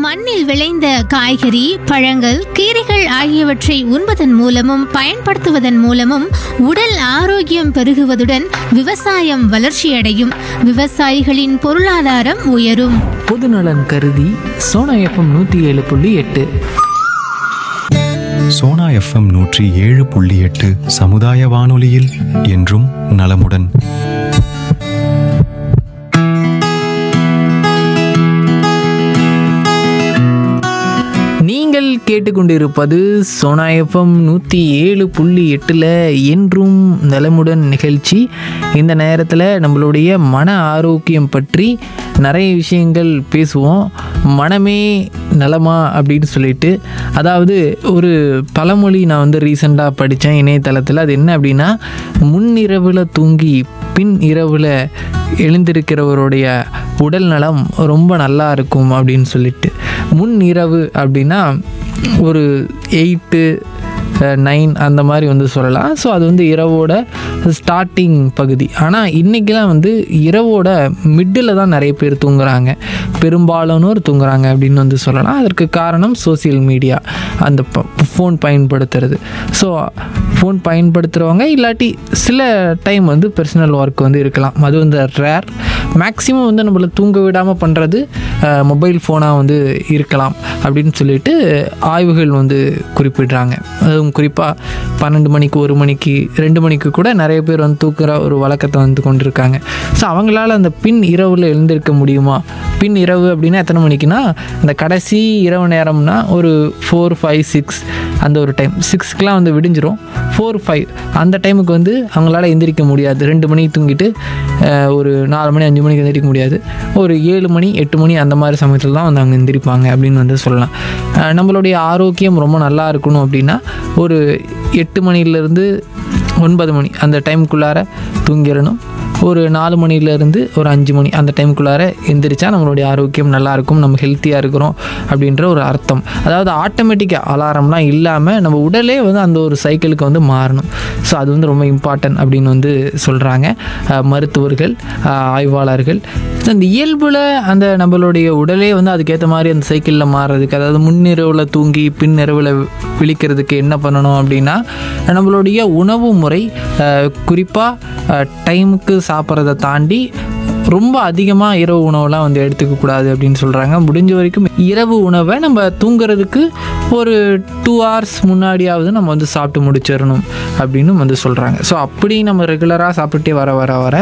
மண்ணில் விளைந்த காய்கறி, பழங்கள், கீரைகள் ஆகியவற்றை உண்பதன் மூலமும் பயன்படுத்துவதன் மூலமும் உடல் ஆரோக்கியம் பெருகுவதுடன் விவசாயம் வளர்ச்சியடையும். விவசாயிகளின் பொருளாதாரம் உயரும். பொதுநலன் கருதி சோனா எஃப்எம் 107.8. சோனா எஃப்எம் 107.8 சமுதாய வானொலியில் என்றும் நலமுடன். நீங்கள் கேட்டுக்கொண்டிருப்பது சோனா எஃப்எம் 107.8 என்றும் நலமுடன் நிகழ்ச்சி. இந்த நேரத்தில் நம்மளுடைய மன ஆரோக்கியம் பற்றி நிறைய விஷயங்கள் பேசுவோம். மனமே நலமா அப்படின்னு சொல்லிட்டு, அதாவது ஒரு பழமொழி நான் ரீசெண்டாக படித்தேன் இணையதளத்தில். அது என்ன அப்படின்னா, முன்னிரவில் தூங்கி பின் இரவில் எழுந்திருக்கிறவருடைய உடல் நலம் ரொம்ப நல்லா இருக்கும் அப்படின்னு சொல்லிட்டு. முன் இரவு அப்படின்னா ஒரு 8, 9 அந்த மாதிரி சொல்லலாம். ஸோ அது இரவோட ஸ்டார்டிங் பகுதி. ஆனால் இன்றைக்கெலாம் இரவோட மிட்டில் தான் நிறைய பேர் தூங்குறாங்க, பெரும்பாலானோர் தூங்குறாங்க அப்படின்னு சொல்லலாம். அதற்கு காரணம் சோசியல் மீடியா, அந்த ஃபோன் பயன்படுத்துறது. ஸோ ஃபோன் பயன்படுத்துகிறவங்க இல்லாட்டி சில டைம் பர்சனல் ஒர்க் இருக்கலாம். அது ரேர். மேக்ஸிமம் நம்மளை தூங்க விடாமல் பண்ணுறது மொபைல் ஃபோனாக இருக்கலாம் அப்படின்னு சொல்லிட்டு ஆய்வுகள் குறிப்பிடுறாங்க. அதுவும் குறிப்பாக 12 மணிக்கு, 1 மணிக்கு, 2 மணிக்கு கூட நிறைய பேர் தூக்குற ஒரு வழக்கத்தை கொண்டிருக்காங்க. ஸோ அவங்களால அந்த பின் இரவில் எழுந்திருக்க முடியுமா? பின் இரவு அப்படின்னா எத்தனை மணிக்குன்னா, அந்த கடைசி இரவு நேரம்னா ஒரு 4, 5, 6 அந்த ஒரு டைம். 6க்குலாம் விடிஞ்சிரும். 4, 5 அந்த டைமுக்கு அவங்களால எந்திரிக்க முடியாது. 2 மணிக்கு தூங்கிட்டு ஒரு 4 மணி 5 மணிக்கு எந்திரிக்க முடியாது. ஒரு 7 மணி 8 மணி அந்த மாதிரி சமயத்தில் தான் அவங்க எந்திரிப்பாங்க அப்படின்னு சொல்லலாம். நம்மளுடைய ஆரோக்கியம் ரொம்ப நல்லா இருக்கணும் அப்படின்னா ஒரு 8 மணிலேருந்து 9 மணி அந்த டைமுக்குள்ளார தூங்கிடணும். ஒரு 4 மணிலேருந்து ஒரு 5 மணி அந்த டைமுக்குள்ளார எந்திரிச்சா நம்மளுடைய ஆரோக்கியம் நல்லாயிருக்கும், நம்ம ஹெல்த்தியாக இருக்கிறோம் அப்படின்ற ஒரு அர்த்தம். அதாவது ஆட்டோமேட்டிக்காக அலாரம்லாம் இல்லாமல் நம்ம உடலே அந்த ஒரு சைக்கிளுக்கு மாறணும். ஸோ அது ரொம்ப இம்பார்ட்டன்ட் அப்படின்னு சொல்கிறாங்க மருத்துவர்கள், ஆய்வாளர்கள். அந்த இயல்பில் அந்த நம்மளுடைய உடலே அதுக்கேற்ற மாதிரி அந்த சைக்கிளில் மாறுறதுக்கு, அதாவது முன்னிரவில் தூங்கி பின் இரவில் விழிக்கிறதுக்கு என்ன பண்ணணும் அப்படின்னா, நம்மளுடைய உணவு முறை குறிப்பாக டைமுக்கு சாப்பிட்றதை தாண்டி ரொம்ப அதிகமாக இரவு உணவுலாம் எடுத்துக்கக்கூடாது அப்படின்னு சொல்கிறாங்க. முடிஞ்ச வரைக்கும் இரவு உணவை நம்ம தூங்குறதுக்கு ஒரு 2 hours முன்னாடியாவது நம்ம சாப்பிட்டு முடிச்சிடணும் அப்படின்னு சொல்கிறாங்க. ஸோ அப்படி நம்ம ரெகுலராக சாப்பிட்டே வர